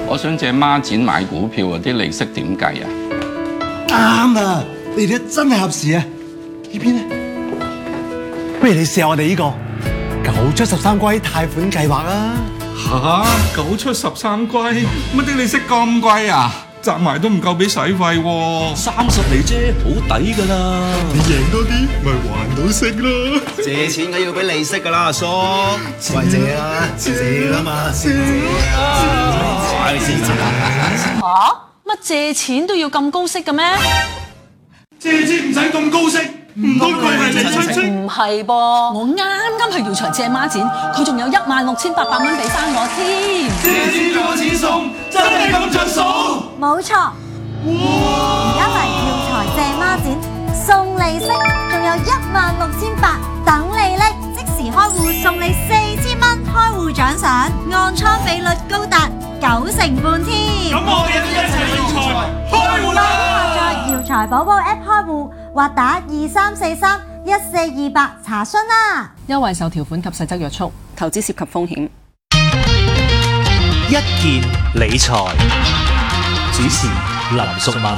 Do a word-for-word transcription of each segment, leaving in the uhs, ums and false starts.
我想借孖展買股票啊，啲利息點計啊？ 啱啊！你哋真係合時啊！呢邊咧，不如你試下我哋呢個九出十三歸貸款計劃啊！ 吓，九出十三歸，乜啲利息咁貴啊？集埋都唔夠俾使費喎， 三十厘啫，好抵噶啦！ 你贏多啲，咪還到息咯！ 借錢梗要俾利息噶啦，阿叔。 喂，借啊，借啊嘛，借啊！快啲借啊！ 吓？乜借錢都要咁高息嘅咩？ 借錢唔使咁高息，唔通佢係你親戚？ 唔係噃，我啱啱去耀才借孖展，佢仲有一萬六千八百蚊俾翻我添。 借錢仲有錢送，真係咁着數？ 冇錯，而家嚟耀才借孖展，送利息，仲有一萬六千八等你拎，即時開戶送你四千蚊開戶獎賞，按倉比率高達九成半添。 咁我哋都一齊耀才開戶啦！ 在耀才寶寶 App 開戶或打二三四三一四二八查詢啦。 優惠受條款及細則約束，投資涉及風險。 一件理財主持林淑敏。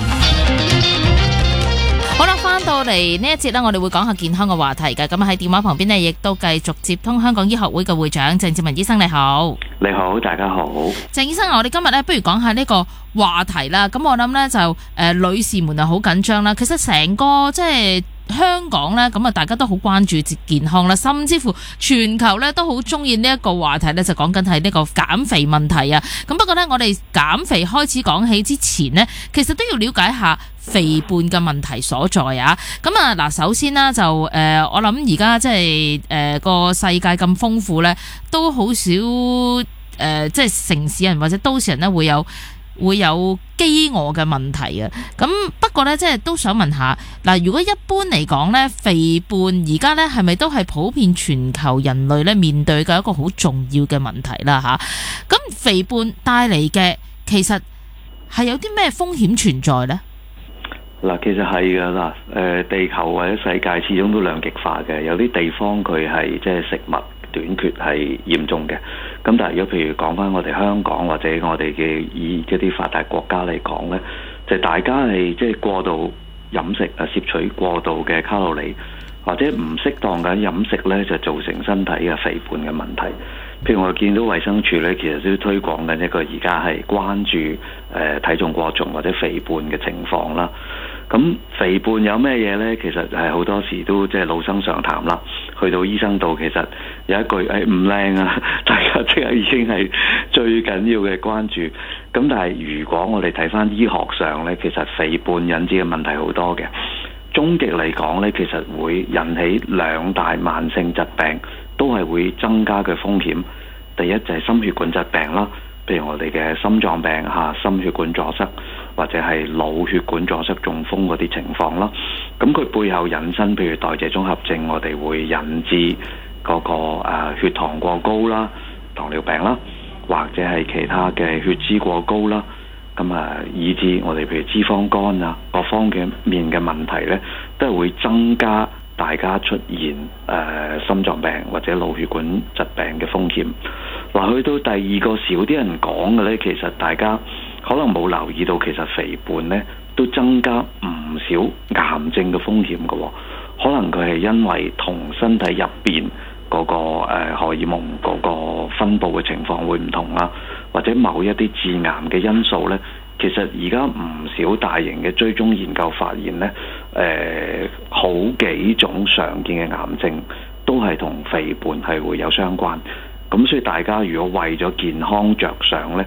好啦，翻到嚟呢一節呢，我哋會講下健康嘅話題嘅。咁喺電話旁邊呢，亦都繼續接通香港醫學會嘅會長鄭志文醫生，你好。 你好，大家好。 鄭醫生，我哋今日呢，不如講下呢個話題啦。咁我諗呢，就誒、呃，女士們啊好緊張啦。其實成個即係香港呢，咁啊大家都好關注健康啦，甚至乎全球呢都好中意呢一個話題呢，就講緊係呢個減肥問題啊。咁不過呢，我哋減肥開始講起之前呢，其實都要了解下肥胖嘅問題所在啊。咁啊嗱，首先啦就誒、呃，我諗而家即係誒個世界咁豐富呢，都好少誒、呃，即係城市人或者都市人呢會有。會有飢餓嘅問題啊！咁不過呢，即係都想問下嗱，如果一般嚟講呢，肥胖而家呢係咪都係普遍全球人類呢面對嘅一個好重要嘅問題啦？吓，咁肥胖帶嚟嘅其實係有啲咩風險存在呢？ 嗱，其實係噶啦，誒，地球或者世界始終都兩極化嘅，有啲地方佢係即係食物短缺係嚴重嘅，咁但係如果譬如講翻我哋香港或者我哋嘅以一啲發達國家嚟講呢，就大家係即係過度飲食啊，攝取過度嘅卡路里，或者唔適當嘅飲食呢，就造成身體嘅肥胖嘅問題。譬如我見到衛生署呢，其實都推廣緊一個而家係關注誒、呃、體重過重或者肥胖嘅情況啦。咁肥胖有咩嘢呢？其實係好多時都即係老生常談啦。去到醫生度，其實有一句誒唔靚啊，大家即係已經係最緊要嘅關注。咁但係如果我哋睇翻醫學上呢，其實肥胖引致嘅問題好多嘅。終極嚟講呢，其實會引起兩大慢性疾病，都係會增加嘅風險。第一就係心血管疾病啦。譬如我哋嘅心臟病嚇、心血管阻塞，或者係腦血管阻塞、中風嗰啲情況啦。咁佢背後引申，譬如代謝綜合症，我哋會引致嗰、那個、呃、血糖過高啦、糖尿病啦，或者係其他嘅血脂過高啦。咁啊，以至我哋譬如脂肪肝啊，各方嘅面嘅問題呢，都係會增加大家出現誒、呃、心臟病或者腦血管疾病嘅風險。嗱，去到第二個少啲人講嘅呢，其實大家可能冇留意到，其實肥胖呢都增加唔少癌症嘅風險嘅、哦。可能佢係因為同身體入邊嗰個誒、呃、荷爾蒙嗰個分佈嘅情況會唔同啦，或者某一啲致癌嘅因素呢。其實而家唔少大型嘅追蹤研究發現呢，誒、呃、好幾種常見嘅癌症都係同肥胖係會有相關。咁所以大家如果為咗健康着想呢，